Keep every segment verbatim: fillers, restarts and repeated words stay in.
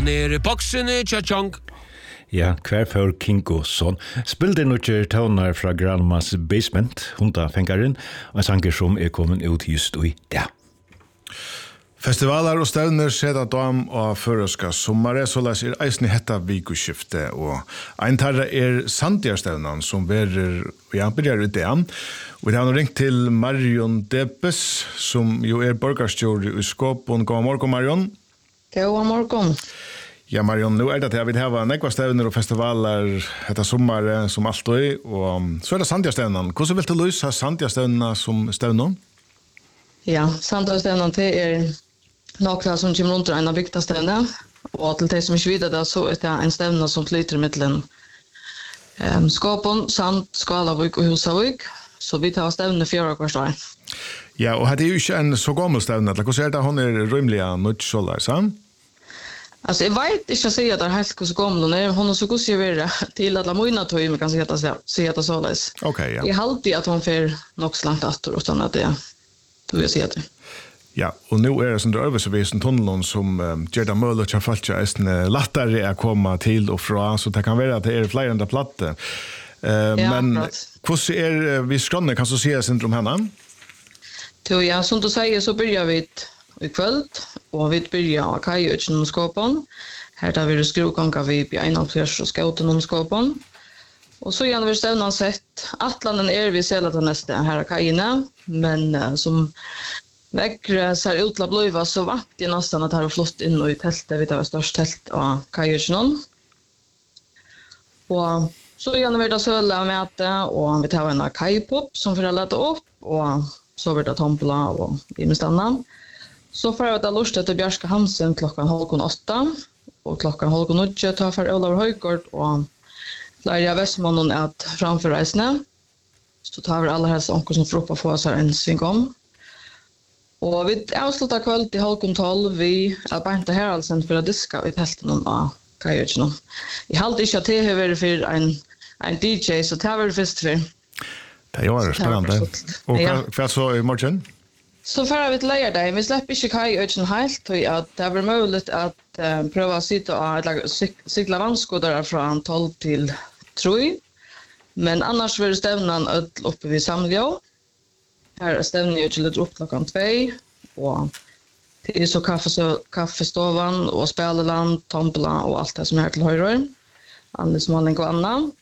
Han er boksene Cha-Chong. Ja, hver for Kingo son. Spilte noe toner fra Grandmas Basement, hundafengaren, og en sanger som er kommet ut just i det. Festivaler og stevner skjedde dam og føreska sommare, så les er eisen i hetta vikuskifte, og ein tarra er Sandjarstevnan som verer, ja, byrjar ut det. Og vi har nå ringt til Marion Debes, som jo er borgarstjord i Skåpon. God morgen, Marion. God morgen. Ja, Marion, nu er det at vi har nekva stevner og festivaler etter sommer som alt og i, og så er det Sandjarstevnan. Hvordan vil du løse Sandjarstevnan som stevner? Ja, Sandjarstevnan til er nokra som kommer rundt en av vikta stevner, og til de som ikke vet det, så er det en stevner som flyter mittelen um, Skåpon, Sand, Skalavik og Husavik, så vi tar stevner fjøra hver dag. Ja, og det er jo ikke en så gammel stevner, hvordan er det hun er rymlig av nødskjolder, sant? Alltså jag vet inte att säga att det är helt så gammal och när hon är så god sig vara till alla mina tog man kan säga att säga att så läs. Okej, ja. Jag alltid att hon får nog slant att utan att det då jag säger det. Ja, och nu är det som det översevisen tunneln som um, gör det möjligt att folk är lättare att komma till och från, så det kan vara att det är fler än det platte. Uh, ja, men hur är vi skrånne kan så se syndrom henne? Då ja, som du säger så börjar vi i kväll och vi börjar av kajöken om Skåpon. Här tar vi det skruvgångar vi på en av fjärs och skauten om Skåpon. Och så gärna vi stävnan sett Atlanten är vi sällan till nästa här av kajene, men uh, som väckre ser ut till att blöva så vart det nästan att här har flott in och i tältet, vi tar störst tält av kajöken. Och så gärna vi det söla med det och vi tar en kajpop som får leta upp och så blir det tompla och i med stanna. Så får jag ta lust till Bjärska Hansen klockan halv åtta och klockan halv nio tar för Olav Höjgård och lär jag Västmannen att framför reisne. Så tar vi alla hälsa onkel som får få oss en sving om. Och vi avslutar kväll till halv tolv vi är bara inte här alltså för att diska i tälten av kajöken. Jag hade inte att det har varit för en, en D J så det har varit först för. Det är spännande. Och vad så i morgon? Så för att vi lägger dig, vi släpper inte kajöken helt och att det var möjligt att uh, pröva att sitta och cykla vanskådare från tolv till tre. Men annars var det stävnan uppe vid Samljå. Här är stävningen till lite upp klockan två. Och det är så kaffe, kaffestovan och speleland, tompla och allt det som är till höjre. Annars måling och annan.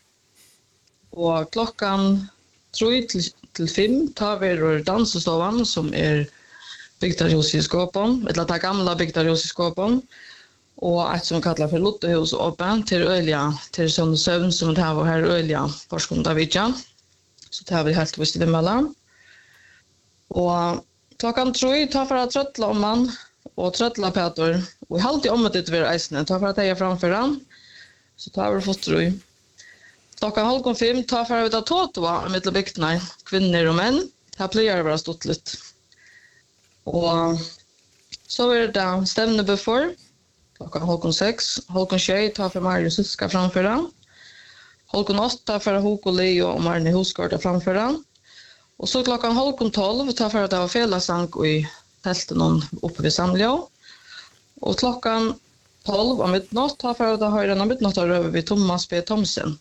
Och klockan tre till till fem tar vi rör dansestovan som är byggda hos i Skåpon, eller det gamla byggda hos i Skåpon. Och ett som kallar för Lottehus och öppen till Ölja, till sån sövn som det här var här Ölja, Forskon Davidja. Så det har vi helt visst i det mellan. Och klockan tre tar för att tröttla om man och tröttla Peter. Och i halvtid om att det är eisne, tar för att jag framför han. Så tar vi fått tre. Klockan halv fem tar för att vi tar tåtoa med bygtna kvinnor och män. Det här plyar det bara stått lite. Och så är det stämne before. Klockan halv sex. Halv tjej tar för Mario Syska framföra. Halv åtta för Hoko Leo och Marne Husgård framföra. Och så klockan halv tolv tar för att det var felasang i tälten uppe vid Samljå. Och klockan tolv om midnatt tar för att det har en midnatt över vid Thomas B. Thomsen.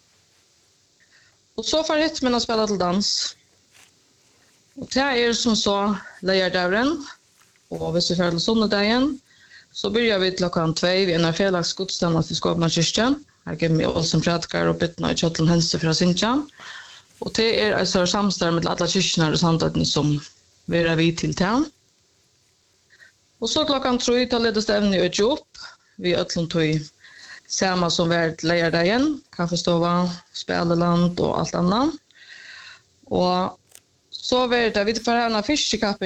Och så får rytmen att spela till dans. Och det är som så lejardären. Och hvis vi får till sondagen så börjar vi klockan två vid en fredags godstånd till Skåpna kyrkan. Här kan vi också prätkar och bytna i Kjötlen Hense från Sintja. Och det är alltså samstär med alla kyrkorna och samtidigt som vi är vid till tän. Och så klockan tre tar ledes även i upp. Vi ötlund tog samma som värd lejardägen, kaffestova, speleland och allt annat. Och så var det vi får här en fiskekapp